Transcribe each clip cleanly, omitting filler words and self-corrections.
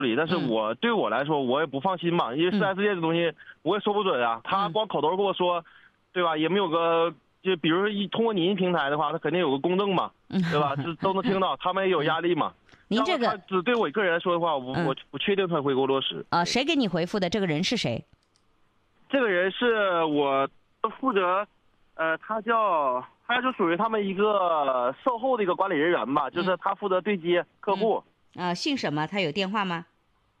理，但是对我来说我也不放心嘛，因为4S店这东西我也说不准啊，他光口头跟我说，对吧？也没有个就比如说通过你平台的话，他肯定有个公证嘛，对吧？这都能听到，他们也有压力嘛。 您这个只对我个人来说的话，我不确定他会给我落实。 谁给你回复的？这个人是谁？ 这个人是我负责，他就属于他们一个售后的一个管理人员吧，就是他负责对接客户。 姓什么？他有电话吗？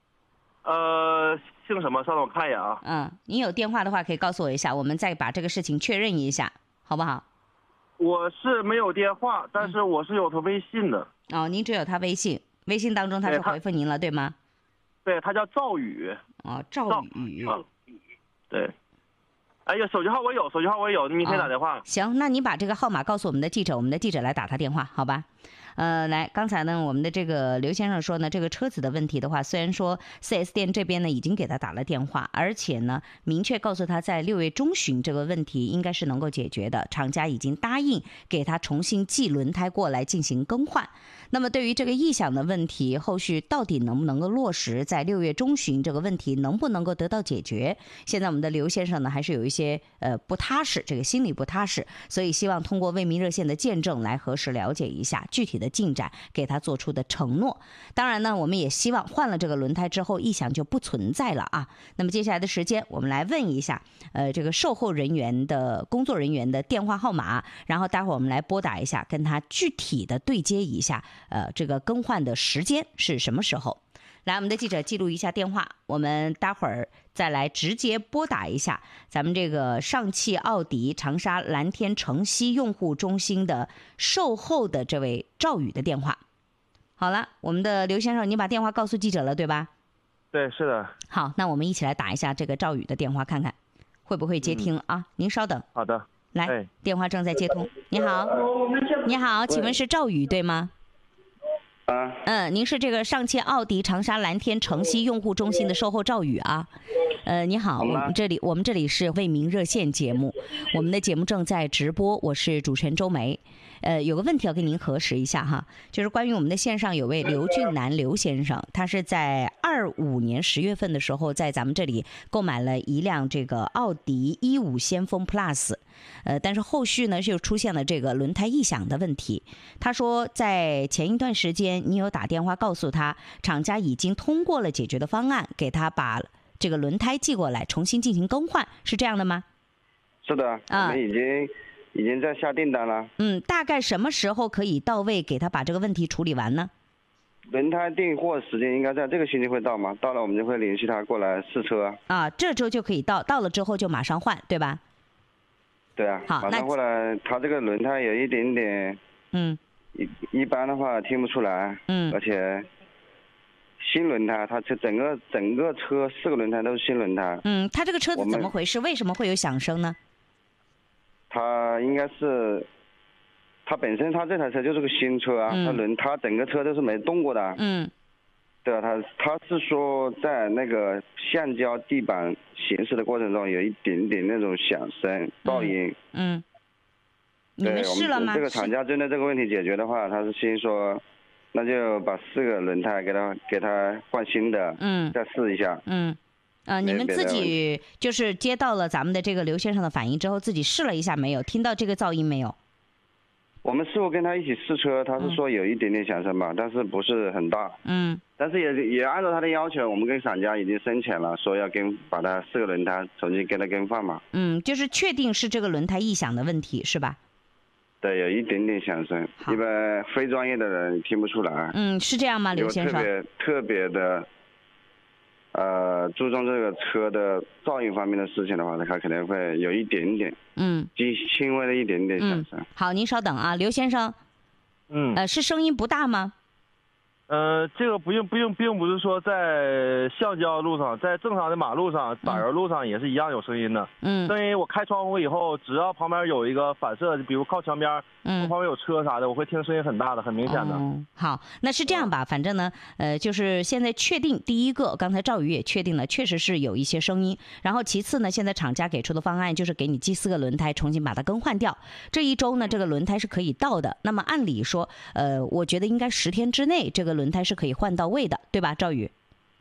姓什么？稍等我看一眼啊。 您有电话的话可以告诉我一下，我们再把这个事情确认一下，好不好？ 我是没有电话，但是我是有他微信的。 您只有他微信，微信当中他是回复您了，对吗？ 对，他叫赵宇。 赵宇。 对。哎呀，手机号我有，你可以打电话。 行，那你把这个号码告诉我们的记者，我们的记者来打他电话，好吧？来，刚才呢，我们的这个刘先生说呢，这个车子的问题的话，虽然说 4S 店这边呢已经给他打了电话，而且呢明确告诉他在6月中旬这个问题应该是能够解决的，厂家已经答应给他重新寄轮胎过来进行更换。那么对于这个异响的问题，后续到底能不能够落实，在6月中旬这个问题能不能够得到解决，现在我们的刘先生呢还是有一些不踏实，这个心里不踏实，所以希望通过为民热线的见证来核实了解一下具体的进展，给他做出的承诺。当然呢，我们也希望换了这个轮胎之后异响就不存在了啊。那么接下来的时间我们来问一下这个售后人员的工作人员的电话号码，然后待会儿我们来拨打一下，跟他具体的对接一下这个更换的时间是什么时候。来，我们的记者记录一下电话，我们待会儿再来直接拨打一下咱们这个上汽奥迪长沙蓝天城西用户中心的售后的这位赵宇的电话。好了，我们的刘先生，你把电话告诉记者了，对吧？ 对，是的。 好，那我们一起来打一下这个赵宇的电话，看看会不会接听啊？您稍等。 好的。 来，电话正在接通。你好，你好，请问是赵宇对吗？您是这个上汽奥迪长沙蓝天城西用户中心的售后赵宇啊。你好，我们这里是为民热线节目，我们的节目正在直播，我是主持人周梅。有个问题要跟您核实一下哈，就是关于我们的线上有位刘俊南刘先生，他是在25年10月份的时候在咱们这里购买了一辆这个奥迪15先锋 Plus，但是后续呢就出现了这个轮胎异响的问题。他说在前一段时间你有打电话告诉他，厂家已经通过了解决的方案，给他把这个轮胎寄过来重新进行更换，是这样的吗？ 是的，我们已经在下订单了。 大概什么时候可以到位，给他把这个问题处理完呢？ 轮胎订货时间应该在这个星期会到嘛？到了我们就会联系他过来试车。 这周就可以到了之后就马上换，对吧？ 对啊， 好， 马上过来。他这个轮胎有一点点，一般的话听不出来，而且新轮胎，它整个车4个轮胎都是新轮胎。 他这个车子怎么回事？为什么会有响声呢？ 他应该是，他本身他这台车就是个新车啊，他整个车都是没动过的。对啊，他是说在那个橡胶地板行驶的过程中有一点点那种响声噪音。 你们试了吗？ 这个厂家针对这个问题解决的话，他是先说，那就把4个轮胎给他换新的，再试一下。 你们自己就是接到了咱们的这个刘先生的反应之后，自己试了一下没有？听到这个噪音没有？ 我们师傅跟他一起试车，他是说有一点点响声吧，但是不是很大。但是也按照他的要求，我们跟厂家已经申请了，说要把他4个轮胎重新给他更换嘛。 就是确定是这个轮胎异响的问题是吧？ 对，有一点点响声，一般非专业的人听不出来。 是这样吗，刘先生？ 特别的。注重这个车的噪音方面的事情的话，他可能会有一点点，轻微的一点点响声。 好，您稍等啊，刘先生。是声音不大吗？ 这个并不是说在橡胶路上，在正常的马路上、柏油路上也是一样有声音的。声音我开窗户以后，只要旁边有一个反射，比如靠墙边，旁边有车啥的，我会听声音很大的，很明显的。 好，那是这样吧，反正呢，就是现在确定第一个，刚才赵宇也确定了，确实是有一些声音。然后其次呢，现在厂家给出的方案就是给你寄4个轮胎，重新把它更换掉。这一周呢，这个轮胎是可以到的。那么按理说，我觉得应该10天之内，这个轮胎是可以换到位的，对吧，赵宇？